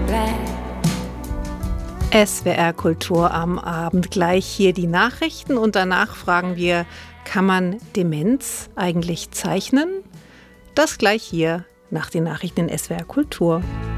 SWR Kultur am Abend. Gleich hier die Nachrichten und danach fragen wir, kann man Demenz eigentlich zeichnen? Das gleich hier nach den Nachrichten in SWR Kultur.